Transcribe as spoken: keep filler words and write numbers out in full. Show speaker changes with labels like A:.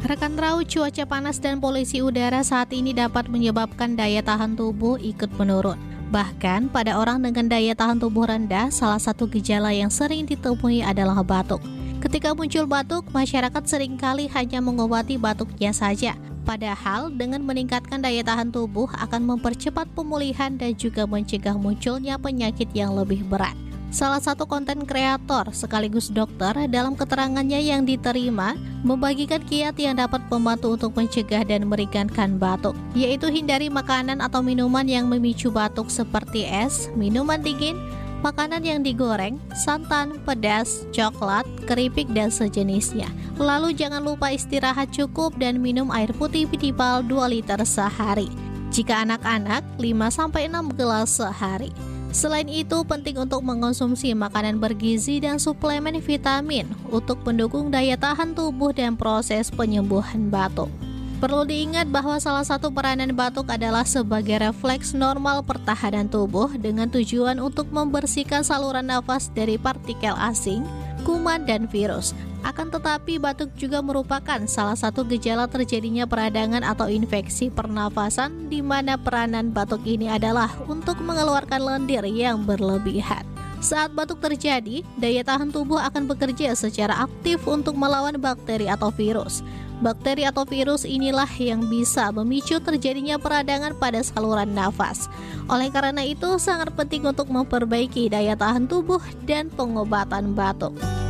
A: Rekan Rau, cuaca panas dan polusi udara saat ini dapat menyebabkan daya tahan tubuh ikut menurun. Bahkan pada orang dengan daya tahan tubuh rendah, salah satu gejala yang sering ditemui adalah batuk. Ketika muncul batuk, masyarakat seringkali hanya mengobati batuknya saja. Padahal dengan meningkatkan daya tahan tubuh akan mempercepat pemulihan dan juga mencegah munculnya penyakit yang lebih berat. Salah satu konten kreator sekaligus dokter dalam keterangannya yang diterima membagikan kiat yang dapat membantu untuk mencegah dan meringankan batuk, yaitu hindari makanan atau minuman yang memicu batuk seperti es, minuman dingin, makanan yang digoreng, santan, pedas, coklat, keripik, dan sejenisnya. Lalu jangan lupa istirahat cukup dan minum air putih minimal dua liter sehari. Jika anak-anak, lima sampai enam gelas sehari. Selain itu, penting untuk mengonsumsi makanan bergizi dan suplemen vitamin untuk mendukung daya tahan tubuh dan proses penyembuhan batuk. Perlu diingat bahwa salah satu peranan batuk adalah sebagai refleks normal pertahanan tubuh dengan tujuan untuk membersihkan saluran nafas dari partikel asing, kuman, dan virus. Akan tetapi, batuk juga merupakan salah satu gejala terjadinya peradangan atau infeksi pernafasan, di mana peranan batuk ini adalah untuk mengeluarkan lendir yang berlebihan. Saat batuk terjadi, daya tahan tubuh akan bekerja secara aktif untuk melawan bakteri atau virus. Bakteri atau virus inilah yang bisa memicu terjadinya peradangan pada saluran nafas. Oleh karena itu, sangat penting untuk memperbaiki daya tahan tubuh dan pengobatan batuk.